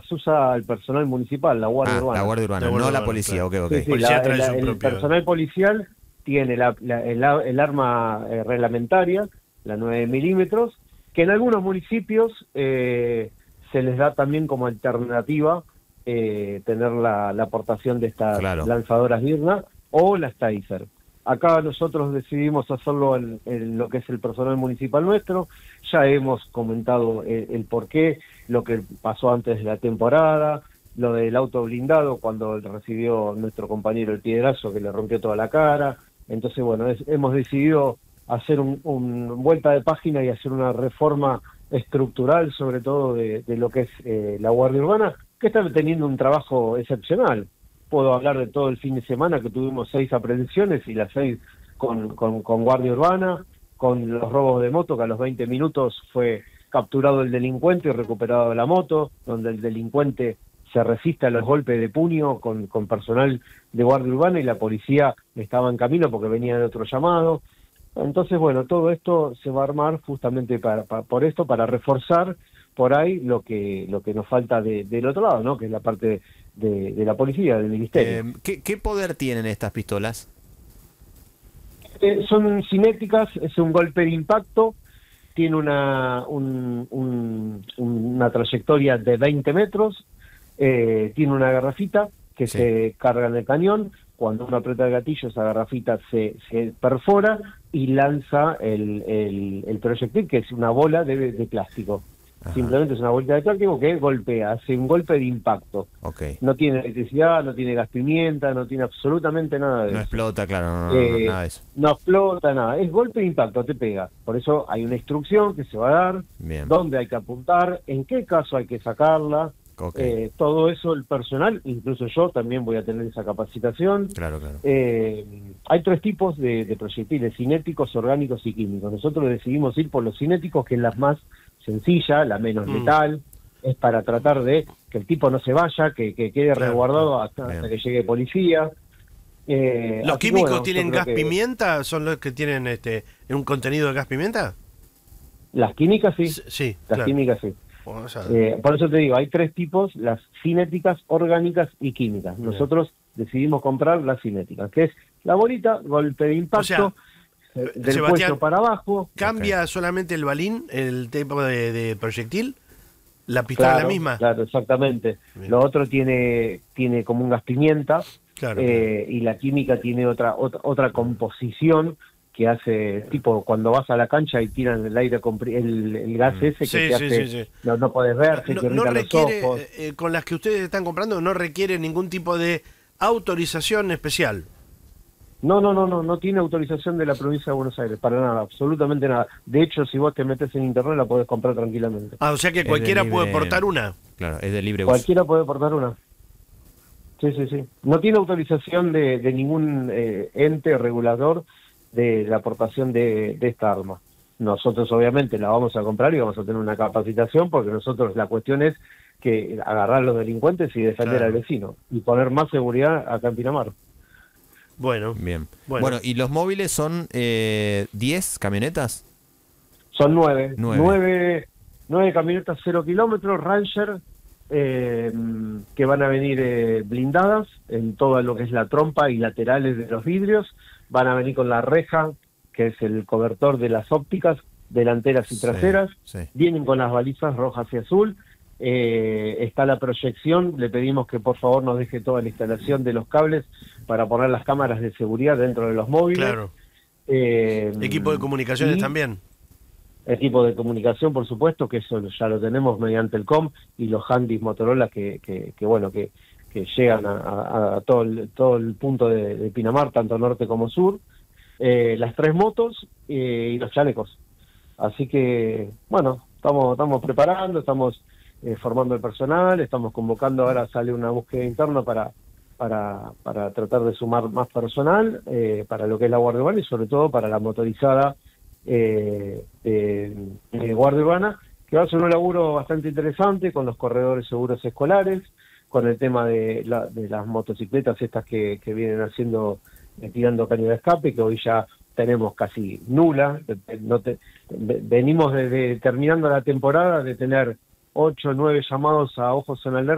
las usa el personal municipal, la Guardia Urbana. La Guardia Urbana, La Guardia no la Urbana, policía, claro. ok. Sí, sí, Policía trae su el propio. personal policial tiene el arma reglamentaria, la 9 milímetros, que en algunos municipios se les da también como alternativa tener la aportación de estas Claro. lanzadoras Dirna o las Taser. Acá nosotros decidimos hacerlo en lo que es el personal municipal nuestro. Ya hemos comentado el porqué, lo que pasó antes de la temporada, lo del auto blindado cuando recibió nuestro compañero el piedrazo que le rompió toda la cara. Entonces, bueno, hemos decidido hacer un vuelta de página y hacer una reforma estructural, sobre todo de lo que es la Guardia Urbana, que está teniendo un trabajo excepcional. Puedo hablar de todo el fin de semana, que tuvimos 6 aprehensiones y las 6 con Guardia Urbana, con los robos de moto, que a los 20 minutos fue capturado el delincuente y recuperado la moto, donde el delincuente se resiste a los golpes de puño con personal de Guardia Urbana y la policía estaba en camino porque venía de otro llamado. Entonces, bueno, todo esto se va a armar justamente por esto, para reforzar por ahí lo que nos falta del otro lado, ¿no? Que es la parte de la policía, del ministerio. ¿Qué poder tienen estas pistolas? Son cinéticas, es un golpe de impacto, tiene una trayectoria de 20 metros, tiene una garrafita que se carga en el cañón. Cuando uno aprieta el gatillo, esa garrafita se perfora y lanza el proyectil, que es una bola de plástico. Ajá. Simplemente es una bolita de plástico que golpea, hace un golpe de impacto. Okay. No tiene electricidad, no tiene gas pimienta, no tiene absolutamente nada de eso. No explota, claro, nada de eso. No explota, nada. Es golpe de impacto, te pega. Por eso hay una instrucción que se va a dar, dónde hay que apuntar, en qué caso hay que sacarla. Okay. Todo eso el personal, incluso yo también voy a tener esa capacitación. Claro. Hay 3 tipos de proyectiles: cinéticos, orgánicos y químicos. Nosotros decidimos ir por los cinéticos, que es la más sencilla, la menos letal. Es para tratar de que el tipo no se vaya, que quede resguardado hasta que llegue policía. ¿Los químicos tienen gas pimienta? ¿Son los que tienen un contenido de gas pimienta? Las químicas sí. Sí, las químicas sí. Por eso te digo, hay 3 tipos: las cinéticas, orgánicas y químicas. Nosotros decidimos comprar las cinéticas, que es la bolita, golpe de impacto, o sea, del cuello para abajo. ¿Cambia solamente el balín, el tipo de proyectil? ¿La pistola es la misma? Claro, exactamente. Bien. Lo otro tiene como un gas pimienta, y la química tiene otra composición que hace, tipo cuando vas a la cancha y tiran el aire el gas ese que te hace no podés ver, te irrita los ojos. Con las que ustedes están comprando no requiere ningún tipo de autorización especial. No tiene autorización de la provincia de Buenos Aires, para nada, absolutamente nada. De hecho, si vos te metes en internet la podés comprar tranquilamente. O sea que cualquiera puede portar una. Claro, es de libre uso. Cualquiera puede portar una. Sí. No tiene autorización de ningún ente regulador de la aportación de esta arma. Nosotros obviamente la vamos a comprar y vamos a tener una capacitación, porque nosotros la cuestión es que agarrar a los delincuentes y defender al vecino y poner más seguridad acá en Pinamar. Bueno. Bien. Bueno, ¿y los móviles son 10 camionetas? Son 9. 9 camionetas 0 kilómetros, Ranger, que van a venir blindadas en todo lo que es la trompa y laterales de los vidrios. Van a venir con la reja, que es el cobertor de las ópticas delanteras y traseras. Vienen con las balizas rojas y azul. Está la proyección. Le pedimos que por favor nos deje toda la instalación de los cables para poner las cámaras de seguridad dentro de los móviles. Claro. Equipo de comunicaciones también. Equipo de comunicación, por supuesto, que eso ya lo tenemos mediante el COM y los handys Motorola que llegan a todo el punto de Pinamar, tanto norte como sur. Las 3 motos y los chalecos. Así que, bueno, estamos preparando, estamos formando el personal, estamos convocando, ahora sale una búsqueda interna para tratar de sumar más personal para lo que es la Guardia Urbana y sobre todo para la motorizada de Guardia Urbana, que va a ser un laburo bastante interesante con los corredores seguros escolares, con el tema de las motocicletas estas que vienen haciendo, tirando caño de escape, que hoy ya tenemos casi nula. Venimos desde terminando la temporada de tener 8 o 9 llamados a ojos en alerta